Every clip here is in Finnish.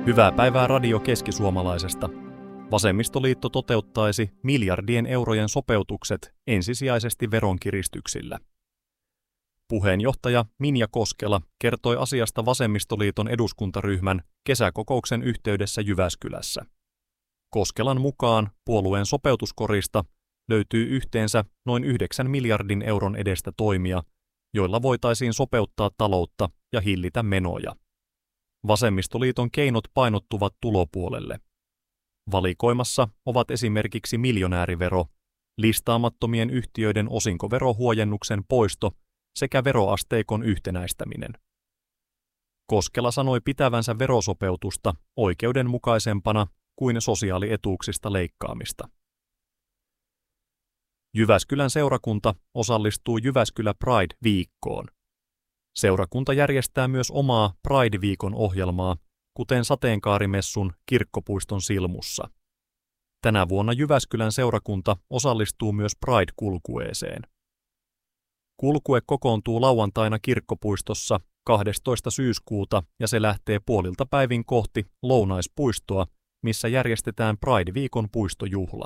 Hyvää päivää Radio Keski-Suomalaisesta. Vasemmistoliitto toteuttaisi miljardien eurojen sopeutukset ensisijaisesti veronkiristyksillä. Puheenjohtaja Minja Koskela kertoi asiasta Vasemmistoliiton eduskuntaryhmän kesäkokouksen yhteydessä Jyväskylässä. Koskelan mukaan puolueen sopeutuskorista löytyy yhteensä noin 9 miljardin euron edestä toimia, joilla voitaisiin sopeuttaa taloutta ja hillitä menoja. Vasemmistoliiton keinot painottuvat tulopuolelle. Valikoimassa ovat esimerkiksi miljonäärivero, listaamattomien yhtiöiden osinkoverohuojennuksen poisto sekä veroasteikon yhtenäistäminen. Koskela sanoi pitävänsä verosopeutusta oikeudenmukaisempana kuin sosiaalietuuksista leikkaamista. Jyväskylän seurakunta osallistuu Jyväskylä Pride-viikkoon. Seurakunta järjestää myös omaa Pride-viikon ohjelmaa, kuten sateenkaarimessun Kirkkopuiston Silmussa. Tänä vuonna Jyväskylän seurakunta osallistuu myös Pride-kulkueeseen. Kulkue kokoontuu lauantaina Kirkkopuistossa 12. syyskuuta ja se lähtee puolilta päivin kohti Lounaispuistoa, missä järjestetään Pride-viikon puistojuhla.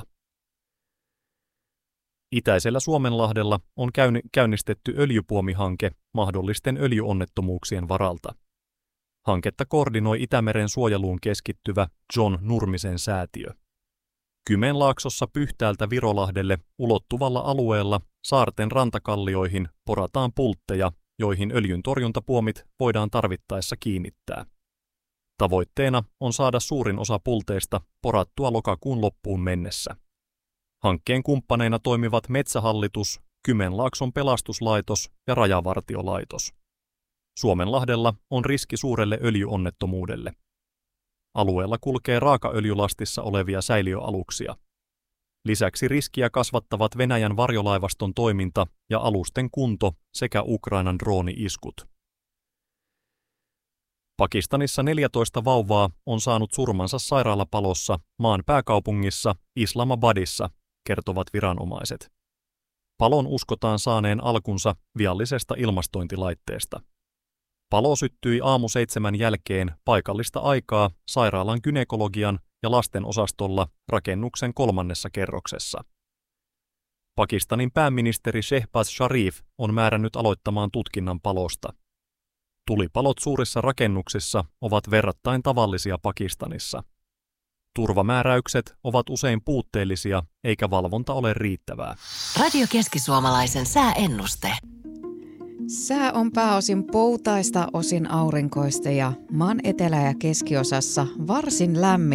Itäisellä Suomenlahdella on käynnistetty öljypuomihanke mahdollisten öljyonnettomuuksien varalta. Hanketta koordinoi Itämeren suojeluun keskittyvä John Nurmisen säätiö. Kymenlaaksossa Pyhtäältä Virolahdelle ulottuvalla alueella saarten rantakallioihin porataan pultteja, joihin öljyntorjuntapuomit voidaan tarvittaessa kiinnittää. Tavoitteena on saada suurin osa pulteista porattua lokakuun loppuun mennessä. Hankkeen kumppaneina toimivat Metsähallitus, Kymenlaakson pelastuslaitos ja Rajavartiolaitos. Suomenlahdella on riski suurelle öljyonnettomuudelle. Alueella kulkee raakaöljylastissa olevia säiliöaluksia. Lisäksi riskiä kasvattavat Venäjän varjolaivaston toiminta ja alusten kunto sekä Ukrainan drooni-iskut. Pakistanissa 14 vauvaa on saanut surmansa sairaalapalossa maan pääkaupungissa Islamabadissa, kertovat viranomaiset. Palon uskotaan saaneen alkunsa viallisesta ilmastointilaitteesta. Palo syttyi aamu 7 jälkeen paikallista aikaa sairaalan gynekologian ja lasten osastolla rakennuksen 3. kerroksessa. Pakistanin pääministeri Shehbaz Sharif on määrännyt aloittamaan tutkinnan palosta. Tulipalot suurissa rakennuksissa ovat verrattain tavallisia Pakistanissa. Turvamääräykset ovat usein puutteellisia, eikä valvonta ole riittävää. Radio Keski-Suomalaisen sääennuste. Sää on pääosin poutaista, osin aurinkoista ja maan etelä- ja keskiosassa varsin lämmin.